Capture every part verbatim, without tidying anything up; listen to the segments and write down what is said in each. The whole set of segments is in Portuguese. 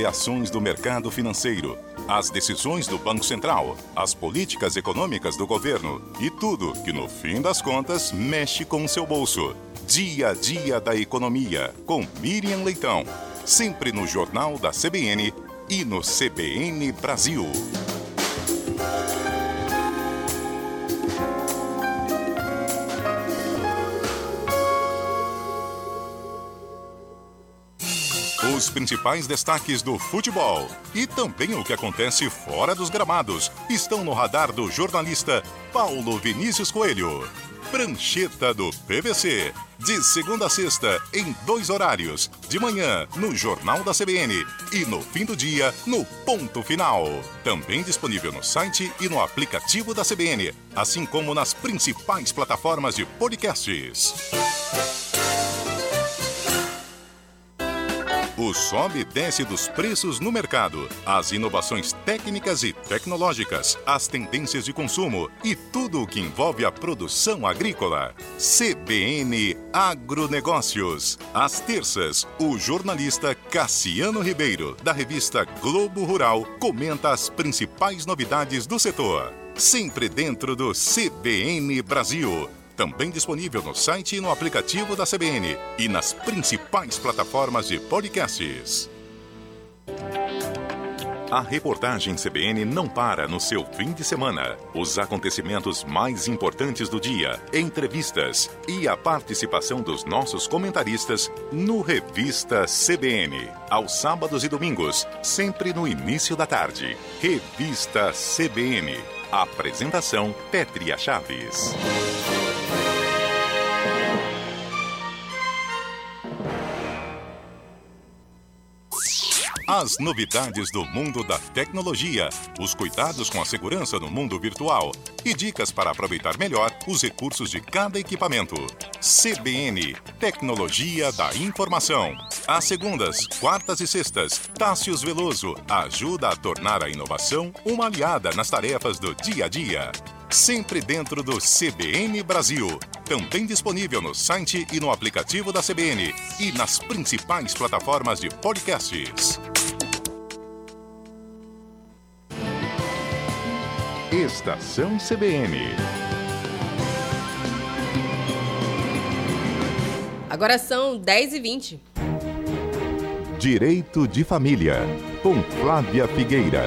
variações do mercado financeiro, as decisões do Banco Central, as políticas econômicas do governo e tudo que, no fim das contas, mexe com o seu bolso. Dia a Dia da Economia, com Miriam Leitão. Sempre no Jornal da C B N e no C B N Brasil. Os principais destaques do futebol e também o que acontece fora dos gramados estão no radar do jornalista Paulo Vinícius Coelho. Prancheta do P V C, de segunda a sexta, em dois horários, de manhã no Jornal da C B N e no fim do dia no Ponto Final. Também disponível no site e no aplicativo da C B N, assim como nas principais plataformas de podcasts. O sobe e desce dos preços no mercado, as inovações técnicas e tecnológicas, as tendências de consumo e tudo o que envolve a produção agrícola. C B N Agronegócios. Às terças, o jornalista Cassiano Ribeiro, da revista Globo Rural, comenta as principais novidades do setor. Sempre dentro do C B N Brasil. Também disponível no site e no aplicativo da C B N e nas principais plataformas de podcasts. A reportagem C B N não para no seu fim de semana. Os acontecimentos mais importantes do dia, entrevistas e a participação dos nossos comentaristas no Revista C B N. Aos sábados e domingos, sempre no início da tarde. Revista C B N. Apresentação Pétria Chaves. As novidades do mundo da tecnologia, os cuidados com a segurança no mundo virtual e dicas para aproveitar melhor os recursos de cada equipamento. C B N, Tecnologia da Informação. Às segundas, quartas e sextas, Tássius Veloso ajuda a tornar a inovação uma aliada nas tarefas do dia a dia. Sempre dentro do C B N Brasil. Também disponível no site e no aplicativo da C B N e nas principais plataformas de podcasts. Estação C B N. Agora são dez e vinte. Direito de Família, com Flávia Figueira.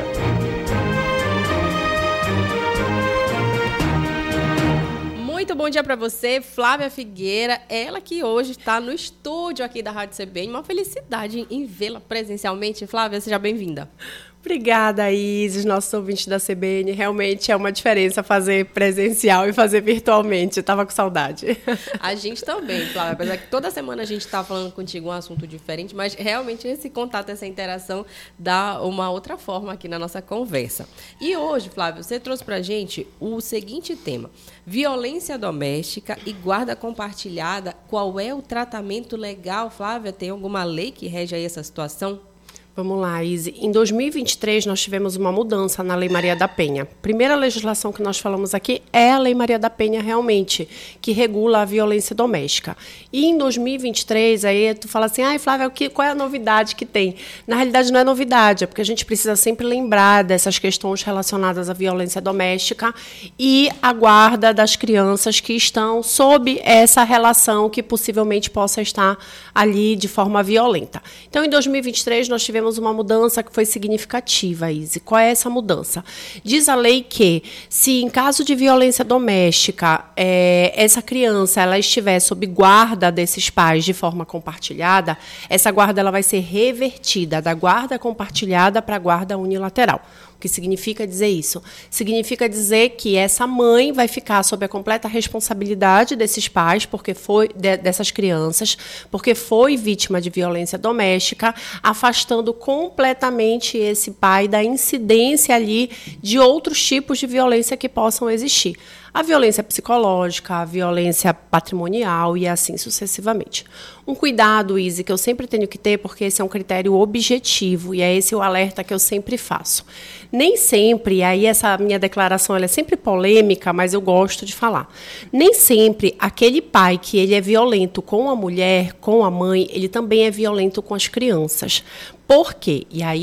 Muito bom dia para você, Flávia Figueira, ela que hoje está no estúdio aqui da Rádio C B N. Uma felicidade em vê-la presencialmente. Flávia, seja bem-vinda. Obrigada, Isis, nossos ouvintes da C B N. Realmente é uma diferença fazer presencial e fazer virtualmente. Eu estava com saudade. A gente também, Flávia. Apesar que toda semana a gente está falando contigo um assunto diferente, mas realmente esse contato, essa interação dá uma outra forma aqui na nossa conversa. E hoje, Flávia, você trouxe para a gente o seguinte tema: violência doméstica e guarda compartilhada. Qual é o tratamento legal, Flávia? Tem alguma lei que rege aí essa situação? Vamos lá, Izzy. Em dois mil e vinte e três, nós tivemos uma mudança na Lei Maria da Penha. Primeira legislação que nós falamos aqui é a Lei Maria da Penha, realmente, que regula a violência doméstica. E em dois mil e vinte e três, aí tu fala assim, ai, Flávia, qual é a novidade que tem? Na realidade, não é novidade, é porque a gente precisa sempre lembrar dessas questões relacionadas à violência doméstica e a guarda das crianças que estão sob essa relação que possivelmente possa estar ali de forma violenta. Então, em dois mil e vinte e três, nós tivemos uma mudança que foi significativa, Izzy. Qual é essa mudança? Diz a lei que, se em caso de violência doméstica, é, essa criança ela estiver sob guarda desses pais de forma compartilhada, essa guarda ela vai ser revertida da guarda compartilhada para a guarda unilateral. O que significa dizer isso? Significa dizer que essa mãe vai ficar sob a completa responsabilidade desses pais, porque foi de, dessas crianças, porque foi vítima de violência doméstica, afastando completamente esse pai da incidência ali de outros tipos de violência que possam existir. A violência psicológica, a violência patrimonial e assim sucessivamente. Um cuidado, Izzy, que eu sempre tenho que ter, porque esse é um critério objetivo e é esse o alerta que eu sempre faço. Nem sempre, e aí essa minha declaração ela é sempre polêmica, mas eu gosto de falar. Nem sempre aquele pai que ele é violento com a mulher, com a mãe, ele também é violento com as crianças. Por quê? E aí